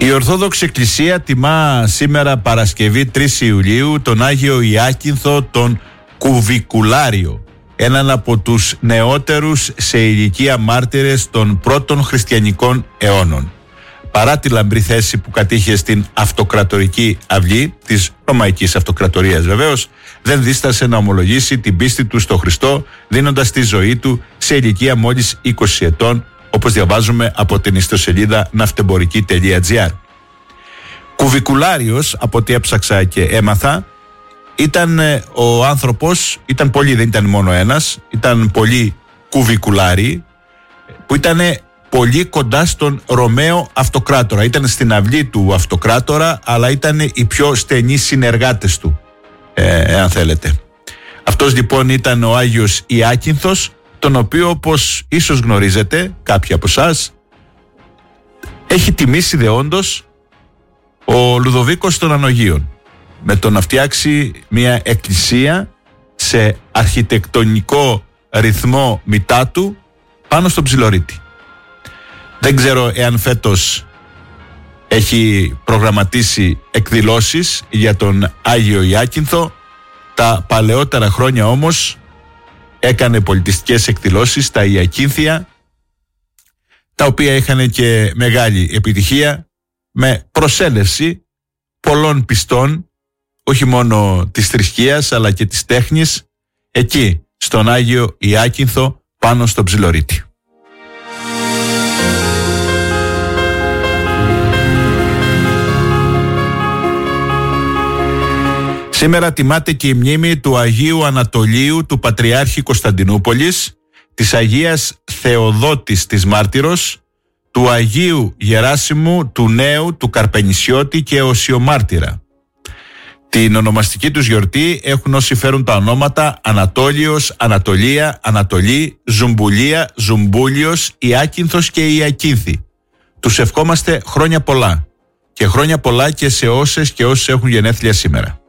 Η Ορθόδοξη Εκκλησία τιμά σήμερα Παρασκευή 3 Ιουλίου τον Άγιο Ιάκυνθο τον Κουβικουλάριο, έναν από τους νεότερους σε ηλικία μάρτυρες των πρώτων χριστιανικών αιώνων. Παρά τη λαμπρή θέση που κατήχε στην αυτοκρατορική αυλή της Ρωμαϊκής Αυτοκρατορίας βεβαίως, δεν δίστασε να ομολογήσει την πίστη του στο Χριστό, δίνοντας τη ζωή του σε ηλικία μόλις 20 ετών, όπως διαβάζουμε από την ιστοσελίδα ναυτεμπορική.gr. Κουβικουλάριος, από ό,τι έψαξα και έμαθα, ήταν ο άνθρωπος, ήταν πολλοί, δεν ήταν μόνο ένας, ήταν πολλοί κουβικουλάριοι, που ήταν πολύ κοντά στον Ρωμαίο Αυτοκράτορα. Ήταν στην αυλή του Αυτοκράτορα, αλλά ήταν οι πιο στενοί συνεργάτες του, αν θέλετε. Αυτός λοιπόν ήταν ο Άγιος Ιάκυνθος, τον οποίο, όπως ίσως γνωρίζετε κάποιοι από εσάς, έχει τιμήσει δεόντως ο Λουδοβίκος των Ανογείων, με το να φτιάξει μια εκκλησία σε αρχιτεκτονικό ρυθμό Μητάτου πάνω στον Ψιλορίτη. Δεν ξέρω εάν φέτος έχει προγραμματίσει εκδηλώσεις για τον Άγιο Ιάκυνθο. Τα παλαιότερα χρόνια όμως έκανε πολιτιστικές εκδηλώσεις στα Ιακύνθια, τα οποία είχαν και μεγάλη επιτυχία, με προσέλευση πολλών πιστών, όχι μόνο της θρησκείας αλλά και της τέχνης, εκεί στον Άγιο Ιάκυνθο πάνω στον Ψιλορίτη. Σήμερα τιμάται και η μνήμη του Αγίου Ανατολίου του Πατριάρχη Κωνσταντινούπολης, της Αγίας Θεοδότης της Μάρτυρος, του Αγίου Γεράσιμου του Νέου, του Καρπενησιώτη και Οσιομάρτυρα. Την ονομαστική τους γιορτή έχουν όσοι φέρουν τα ονόματα Ανατόλιος, Ανατολία, Ανατολή, Ζουμπουλία, Ζουμπούλιος, Ιάκυνθος και Ιακύνθη. Τους ευχόμαστε χρόνια πολλά, και χρόνια πολλά και σε όσες και όσοι έχουν γενέθλια σήμερα.